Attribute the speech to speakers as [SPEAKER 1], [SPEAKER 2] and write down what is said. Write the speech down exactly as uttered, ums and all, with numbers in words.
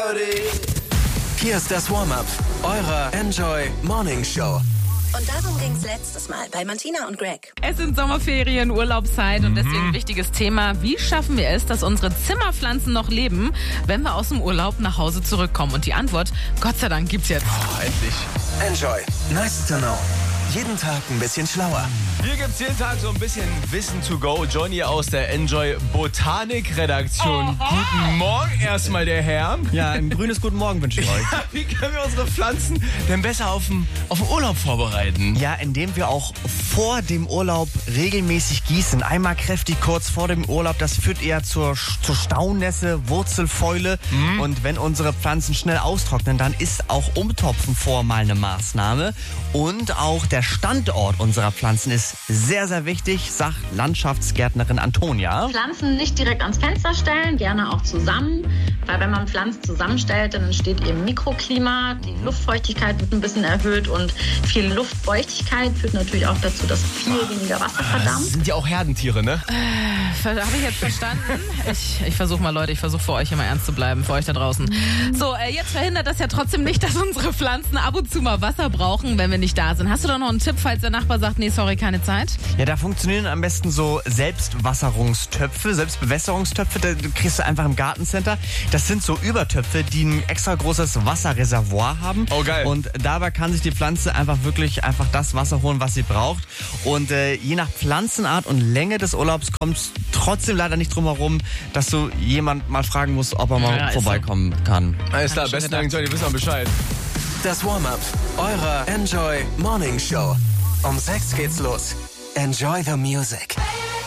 [SPEAKER 1] Hier ist das Warm-Up eurer Enjoy Morning Show.
[SPEAKER 2] Und darum ging es letztes Mal bei Martina und Greg.
[SPEAKER 3] Es sind Sommerferien, Urlaubszeit und deswegen ein wichtiges Thema. Wie schaffen wir es, dass unsere Zimmerpflanzen noch leben, wenn wir aus dem Urlaub nach Hause zurückkommen? Und die Antwort, Gott sei Dank, gibt's jetzt.
[SPEAKER 1] Oh, endlich. Enjoy. Nice to know. Jeden Tag ein bisschen schlauer.
[SPEAKER 4] Hier gibt's jeden Tag so ein bisschen Wissen to go. Johnny aus der Enjoy Botanik Redaktion.
[SPEAKER 3] Oho.
[SPEAKER 4] Guten Morgen erstmal, der Herr.
[SPEAKER 5] Ja, ein grünes Guten Morgen wünsche ich euch.
[SPEAKER 4] Wie können wir unsere Pflanzen denn besser auf den, auf den Urlaub vorbereiten?
[SPEAKER 5] Ja, indem wir auch vor dem Urlaub regelmäßig gießen. Einmal kräftig kurz vor dem Urlaub. Das führt eher zur, zur Staunässe, Wurzelfäule. Mhm. Und wenn unsere Pflanzen schnell austrocknen, dann ist auch Umtopfen vor mal eine Maßnahme. Und auch der Standort unserer Pflanzen ist sehr, sehr wichtig, sagt Landschaftsgärtnerin Antonia.
[SPEAKER 6] Pflanzen nicht direkt ans Fenster stellen, gerne auch zusammen, weil wenn man Pflanzen zusammenstellt, dann entsteht eben Mikroklima, die Luftfeuchtigkeit wird ein bisschen erhöht und viel Luftfeuchtigkeit führt natürlich auch dazu, dass viel weniger Wasser
[SPEAKER 4] Das
[SPEAKER 6] verdampft.
[SPEAKER 4] sind ja auch Herdentiere, ne?
[SPEAKER 3] Habe ich jetzt verstanden? Ich, ich versuche mal, Leute, ich versuche für euch immer ernst zu bleiben, für euch da draußen. So, äh, jetzt verhindert das ja trotzdem nicht, dass unsere Pflanzen ab und zu mal Wasser brauchen, wenn wir nicht da sind. Hast du da noch einen Tipp, falls der Nachbar sagt, nee, sorry, keine Zeit?
[SPEAKER 5] Ja, da funktionieren am besten so Selbstwasserungstöpfe, Selbstbewässerungstöpfe. Da kriegst du einfach im Gartencenter. Das sind so Übertöpfe, die ein extra großes Wasserreservoir haben.
[SPEAKER 4] Oh, geil.
[SPEAKER 5] Und dabei kann sich die Pflanze einfach wirklich einfach das Wasser holen, was sie braucht. Und äh, je nach Pflanzenart und Länge des Urlaubs kommt es trotzdem leider nicht drum herum, dass du jemand mal fragen musst, ob er mal
[SPEAKER 3] Ja, ist
[SPEAKER 5] vorbeikommen kann.
[SPEAKER 4] Alles klar,
[SPEAKER 3] Hab ich schon
[SPEAKER 4] besten Dank, Johnny, wissen wir Bescheid.
[SPEAKER 1] Das Warm-Up eurer Enjoy Morning Show. Um sechs geht's los. Enjoy the music.